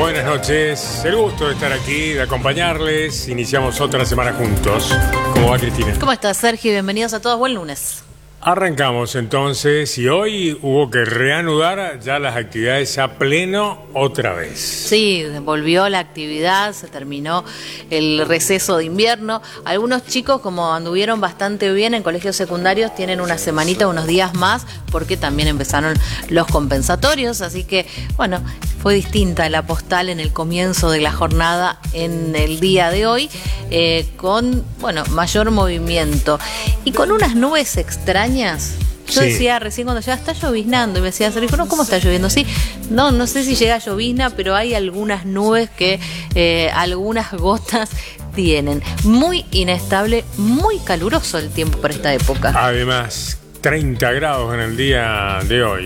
Buenas noches, el gusto de estar aquí, de acompañarles. Iniciamos otra semana juntos. ¿Cómo va, Cristina? ¿Cómo estás, Sergio? Bienvenidos a todos, buen lunes. Arrancamos entonces y hoy hubo que reanudar ya las actividades a pleno otra vez. Sí, volvió la actividad, se terminó el receso de invierno. Algunos chicos, como anduvieron bastante bien en colegios secundarios, tienen una semanita, unos días más, porque también empezaron los compensatorios, así que, bueno, fue distinta la postal en el comienzo de la jornada en el día de hoy, con, bueno, mayor movimiento y con unas nubes extrañas. Yo decía recién cuando ya está lloviznando y me decía Sergio, no, ¿cómo está lloviendo? Sí, no sé si llega a llovizna, pero hay algunas nubes que algunas gotas tienen. Muy inestable, muy caluroso el tiempo para esta época. Además, 30 grados en el día de hoy,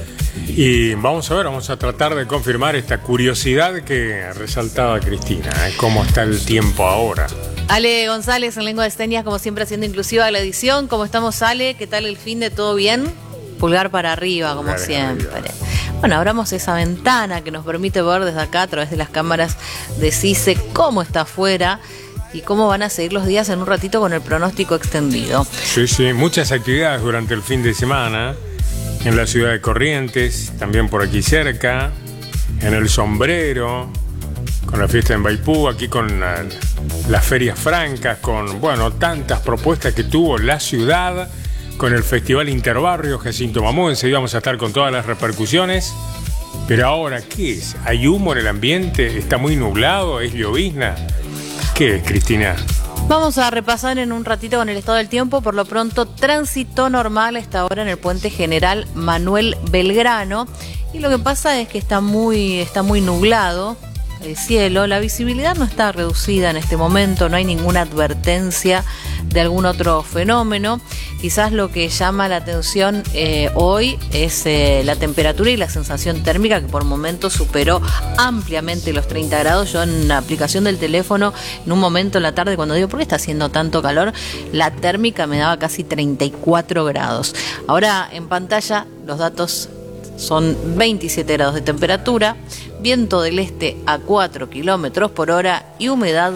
Y vamos a tratar de confirmar esta curiosidad que resaltaba Cristina, cómo está el tiempo ahora. Ale González en Lengua de Señas, como siempre haciendo inclusiva la edición. ¿Cómo estamos, Ale? ¿Qué tal el fin de todo bien? Pulgar para arriba, como siempre. Bueno, abramos esa ventana que nos permite ver desde acá, a través de las cámaras de CICE, cómo está afuera y cómo van a seguir los días en un ratito con el pronóstico extendido. Sí, muchas actividades durante el fin de semana en la ciudad de Corrientes, también por aquí cerca, en El Sombrero, con la fiesta en Maipú, aquí con las ferias francas, con, bueno, tantas propuestas que tuvo la ciudad, con el Festival Interbarrio Jacinto Mamuense, y vamos a estar con todas las repercusiones. Pero ahora, ¿qué es? ¿Hay humo en el ambiente? ¿Está muy nublado? ¿Es llovizna? ¿Qué es, Cristina? Vamos a repasar en un ratito con el estado del tiempo. Por lo pronto, tránsito normal a esta hora en el puente General Manuel Belgrano. Y lo que pasa es que está muy nublado el cielo. La visibilidad no está reducida en este momento, no hay ninguna advertencia de algún otro fenómeno. Quizás lo que llama la atención hoy es la temperatura y la sensación térmica, que por momentos superó ampliamente los 30 grados. Yo en la aplicación del teléfono, en un momento en la tarde, cuando digo, ¿por qué está haciendo tanto calor?, la térmica me daba casi 34 grados. Ahora en pantalla los datos son 27 grados de temperatura, viento del este a 4 kilómetros por hora y humedad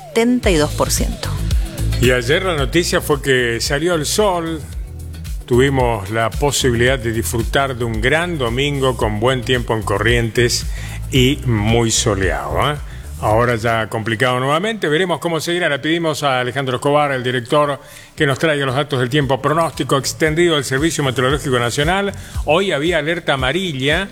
72%. Y ayer la noticia fue que salió el sol, tuvimos la posibilidad de disfrutar de un gran domingo con buen tiempo en Corrientes y muy soleado, Ahora ya complicado nuevamente, veremos cómo seguirá. Le pedimos a Alejandro Escobar, el director, que nos traiga los datos del tiempo pronóstico extendido del Servicio Meteorológico Nacional. Hoy había alerta amarilla,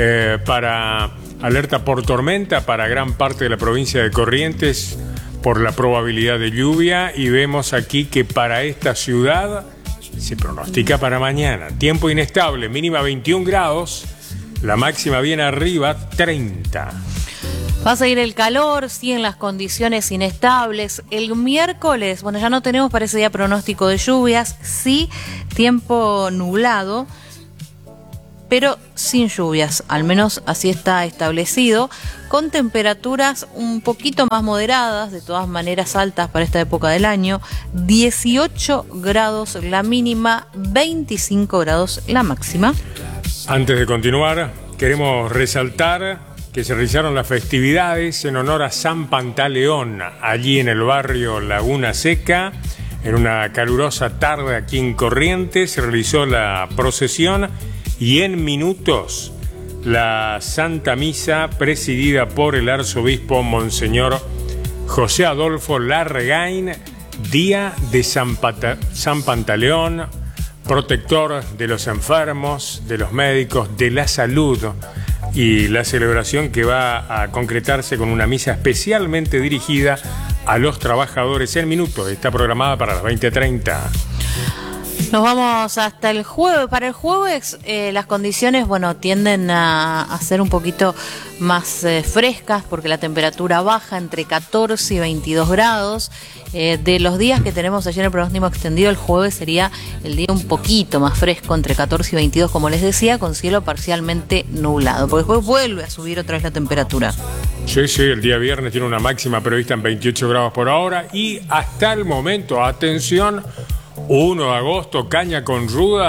alerta por tormenta para gran parte de la provincia de Corrientes por la probabilidad de lluvia, y vemos aquí que para esta ciudad se pronostica para mañana tiempo inestable, mínima 21 grados, la máxima bien arriba, 30. Va a seguir el calor, siguen las condiciones inestables. El miércoles, bueno, ya no tenemos para ese día pronóstico de lluvias, sí tiempo nublado, pero sin lluvias, al menos así está establecido, con temperaturas un poquito más moderadas, de todas maneras altas para esta época del año, 18 grados la mínima, 25 grados la máxima. Antes de continuar, queremos resaltar que se realizaron las festividades en honor a San Pantaleón, allí en el barrio Laguna Seca. En una calurosa tarde aquí en Corrientes se realizó la procesión y en minutos la Santa Misa presidida por el arzobispo Monseñor José Adolfo Larregain, día de San Pantaleón, protector de los enfermos, de los médicos, de la salud. Y la celebración que va a concretarse con una misa especialmente dirigida a los trabajadores en minutos. Está programada para las 20:30. Nos vamos hasta el jueves. Para el jueves las condiciones, bueno, tienden a ser un poquito más frescas porque la temperatura baja entre 14 y 22 grados. De los días que tenemos ayer en el pronóstico extendido, el jueves sería el día un poquito más fresco, entre 14 y 22, como les decía, con cielo parcialmente nublado, porque después vuelve a subir otra vez la temperatura. Sí, el día viernes tiene una máxima prevista en 28 grados por hora y hasta el momento, atención, 1 de agosto, caña con ruda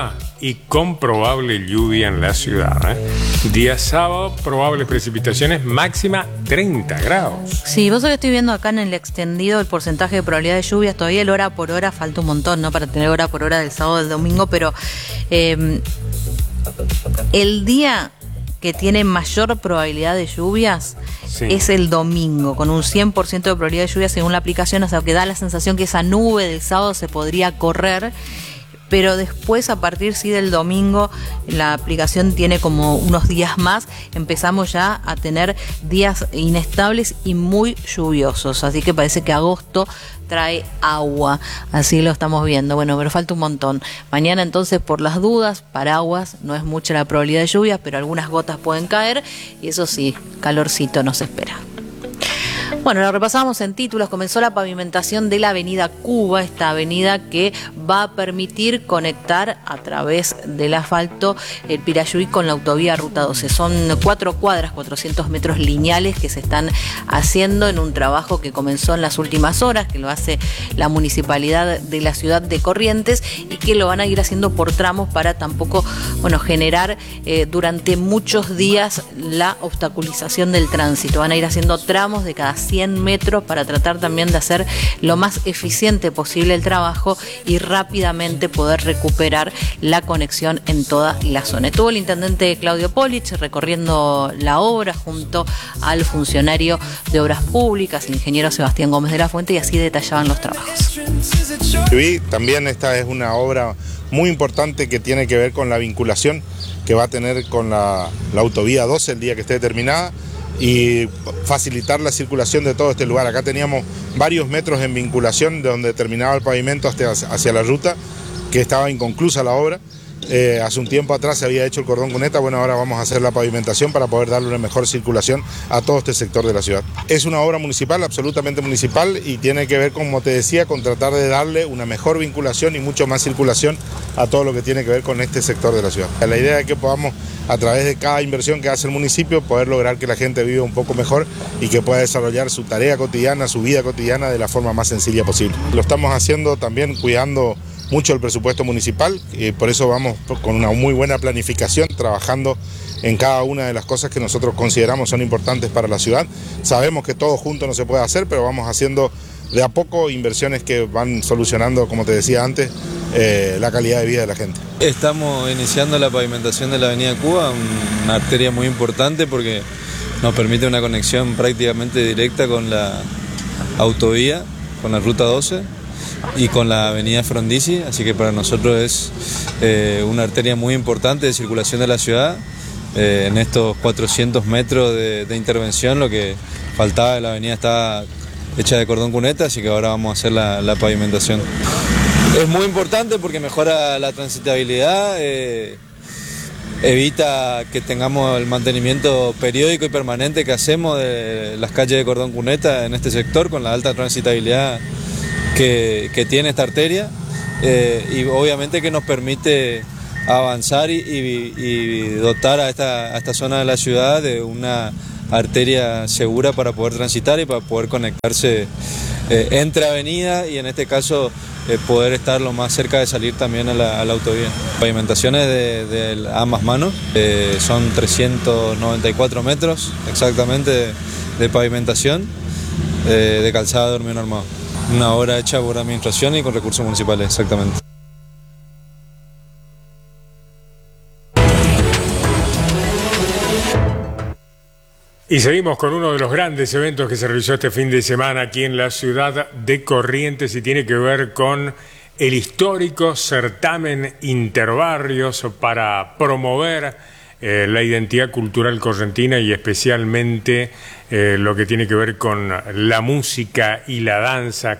y con probable lluvia en la ciudad. Día sábado, probables precipitaciones, máxima 30 grados. Sí, vos sabés que estoy viendo acá en el extendido el porcentaje de probabilidad de lluvias. Todavía el hora por hora falta un montón, ¿no? Para tener hora por hora del sábado del domingo, pero el día que tiene mayor probabilidad de lluvias es el domingo, con un 100% de probabilidad de lluvia según la aplicación, o sea que da la sensación que esa nube del sábado se podría correr, pero después a partir del domingo la aplicación tiene como unos días más, empezamos ya a tener días inestables y muy lluviosos, así que parece que agosto trae agua, así lo estamos viendo. Bueno, pero falta un montón. Mañana entonces, por las dudas, paraguas, no es mucha la probabilidad de lluvia, pero algunas gotas pueden caer y eso sí, calorcito nos espera. Bueno, lo repasamos en títulos. Comenzó la pavimentación de la avenida Cuba, esta avenida que va a permitir conectar a través del asfalto el Pirayuí con la autovía Ruta 12. Son 4 cuadras, 400 metros lineales que se están haciendo en un trabajo que comenzó en las últimas horas, que lo hace la municipalidad de la ciudad de Corrientes y que lo van a ir haciendo por tramos para tampoco, generar durante muchos días la obstaculización del tránsito. Van a ir haciendo tramos de cada 100 metros para tratar también de hacer lo más eficiente posible el trabajo y rápidamente poder recuperar la conexión en toda la zona. Estuvo el intendente Claudio Polich recorriendo la obra junto al funcionario de Obras Públicas, el ingeniero Sebastián Gómez de la Fuente, y así detallaban los trabajos. Y también esta es una obra muy importante que tiene que ver con la vinculación que va a tener con la autovía 12 el día que esté terminada, y facilitar la circulación de todo este lugar. Acá teníamos varios metros en vinculación de donde terminaba el pavimento hacia la ruta, que estaba inconclusa la obra. Hace un tiempo atrás se había hecho el cordón cuneta, ahora vamos a hacer la pavimentación para poder darle una mejor circulación a todo este sector de la ciudad. Es una obra municipal, absolutamente municipal, y tiene que ver, como te decía, con tratar de darle una mejor vinculación y mucho más circulación a todo lo que tiene que ver con este sector de la ciudad. La idea es que podamos, a través de cada inversión que hace el municipio, poder lograr que la gente viva un poco mejor y que pueda desarrollar su tarea cotidiana, su vida cotidiana de la forma más sencilla posible. Lo estamos haciendo también cuidando mucho el presupuesto municipal, y por eso vamos con una muy buena planificación, trabajando en cada una de las cosas que nosotros consideramos son importantes para la ciudad. Sabemos que todo junto no se puede hacer, pero vamos haciendo de a poco inversiones que van solucionando, como te decía antes, la calidad de vida de la gente. Estamos iniciando la pavimentación de la avenida Cuba, una arteria muy importante porque nos permite una conexión prácticamente directa con la autovía, con la ruta 12 y con la avenida Frondizi, así que para nosotros es una arteria muy importante de circulación de la ciudad. En estos 400 metros de intervención, lo que faltaba de la avenida estaba hecha de cordón cuneta, así que ahora vamos a hacer la pavimentación. Es muy importante porque mejora la transitabilidad, evita que tengamos el mantenimiento periódico y permanente que hacemos de las calles de cordón cuneta en este sector, con la alta transitabilidad que tiene esta arteria, y obviamente que nos permite avanzar y dotar a esta zona de la ciudad de una arteria segura para poder transitar y para poder conectarse entre avenidas, y en este caso poder estar lo más cerca de salir también a la autovía. Pavimentaciones de ambas manos, son 394 metros exactamente de pavimentación de calzada de hormigón armado. Una obra hecha por administración y con recursos municipales, exactamente. Y seguimos con uno de los grandes eventos que se realizó este fin de semana aquí en la ciudad de Corrientes, y tiene que ver con el histórico certamen Interbarrios para promover la identidad cultural correntina, y especialmente lo que tiene que ver con la música y la danza.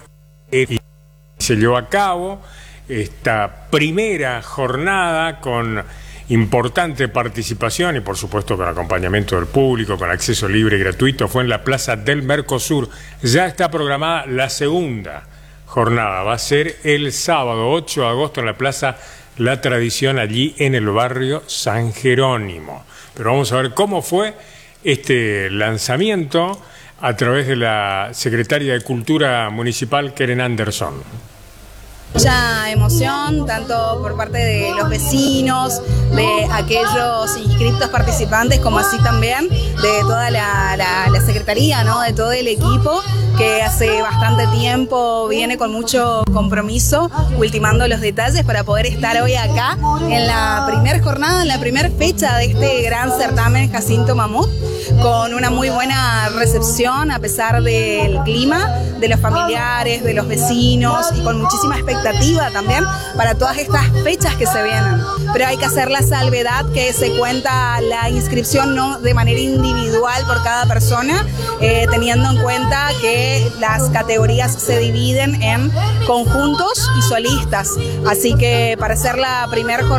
Se llevó a cabo esta primera jornada con importante participación y por supuesto con acompañamiento del público, con acceso libre y gratuito. Fue en la Plaza del Mercosur. Ya está programada la segunda jornada, va a ser el sábado 8 de agosto en la Plaza La Tradición, allí en el barrio San Jerónimo. Pero vamos a ver cómo fue este lanzamiento a través de la secretaria de Cultura Municipal, Keren Anderson. Mucha emoción, tanto por parte de los vecinos, de aquellos inscriptos participantes, como así también de toda la secretaría, ¿no? De todo el equipo que hace bastante tiempo viene con mucho compromiso, ultimando los detalles para poder estar hoy acá en la primera jornada, en la primera fecha de este gran certamen Jacinto Mamut, con una muy buena recepción a pesar del clima, de los familiares, de los vecinos y con muchísima expectativa también para todas estas fechas que se vienen. Pero hay que hacer la salvedad que se cuenta la inscripción no de manera individual por cada persona, teniendo en cuenta que las categorías se dividen en conjuntos y solistas. Así que para hacer la primera jornada